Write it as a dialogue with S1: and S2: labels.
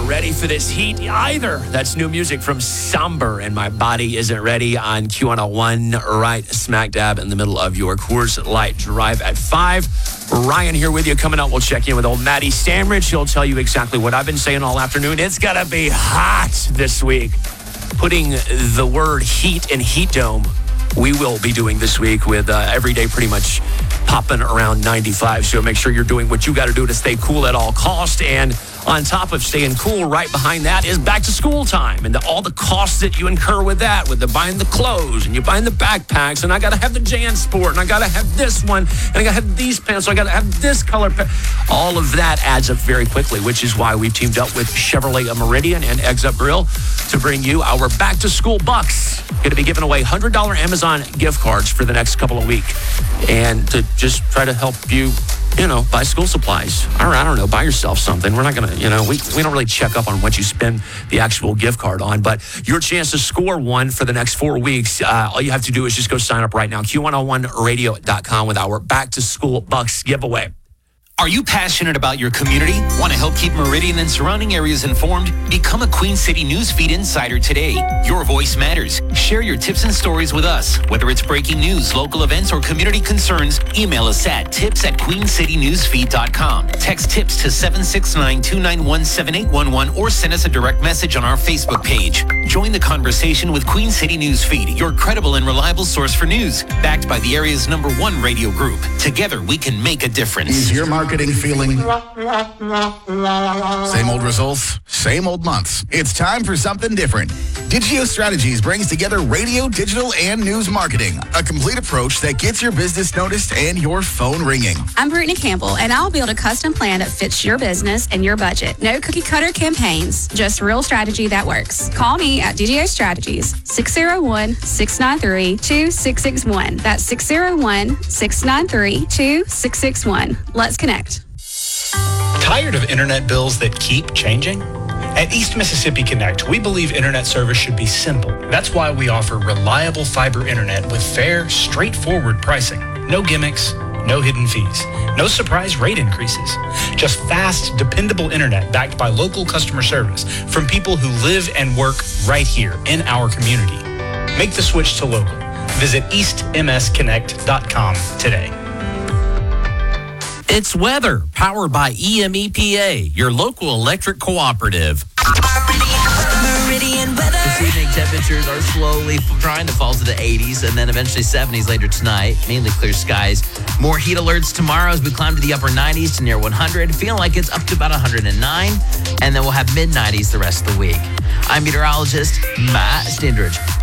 S1: aren't ready for this heat either. That's new music from Somber and My Body Isn't Ready on Q101, right smack dab in the middle of your Coors Light Drive at 5. Ryan here with you. Coming up, we'll check in with old Maddie Stanridge. He'll tell you exactly what I've been saying all afternoon. It's going to be hot this week. Putting the word heat in heat dome, we will be doing this week with every day pretty much popping around 95. So make sure you're doing what you got to do to stay cool at all costs. And on top of staying cool, right behind that is back to school time and all the costs that you incur with that, with the buying the clothes and you buying the backpacks. And I got to have the JanSport and I got to have this one and I got to have these pants. So I got to have this color. All of that adds up very quickly, which is why we've teamed up with Chevrolet Meridian and Eggs Up Grill to bring you our back to school bucks. Going to be giving away $100 Amazon gift cards for the next couple of weeks. And to just try to help you, buy school supplies. Or I don't know, buy yourself something. We're not going to, we don't really check up on what you spend the actual gift card on. But your chance to score one for the next 4 weeks, all you have to do is just go sign up right now. Q101radio.com with our Back to School Bucks giveaway.
S2: Are you passionate about your community? Want to help keep Meridian and surrounding areas informed? Become a Queen City Newsfeed Insider today. Your voice matters. Share your tips and stories with us. Whether it's breaking news, local events, or community concerns, email us at tips@queencitynewsfeed.com. Text tips to 769-291-7811 or send us a direct message on our Facebook page. Join the conversation with Queen City Newsfeed, your credible and reliable source for news, backed by the area's #1 radio group. Together, we can make a difference.
S3: Is your marketing feeling same old results, same old months? It's time for something different. Digio Strategies brings together radio, digital, and news marketing. A complete approach that gets your business noticed and your phone ringing.
S4: I'm Brittany Campbell, and I'll build a custom plan that fits your business and your budget. No cookie-cutter campaigns, just real strategy that works. Call me at Digio Strategies, 601-693-2661. That's 601-693-2661. Let's connect.
S5: Tired of internet bills that keep changing? At East Mississippi Connect, we believe internet service should be simple. That's why we offer reliable fiber internet with fair, straightforward pricing. No gimmicks, no hidden fees, no surprise rate increases. Just fast, dependable internet backed by local customer service from people who live and work right here in our community. Make the switch to local. Visit eastmsconnect.com today.
S6: It's weather, powered by EMEPA, your local electric cooperative.
S7: Meridian weather.
S6: This evening, temperatures are slowly trying to fall to the 80s and then eventually 70s later tonight. Mainly clear skies. More heat alerts tomorrow as we climb to the upper 90s to near 100. Feeling like it's up to about 109. And then we'll have mid-90s the rest of the week. I'm meteorologist Matt Stindridge.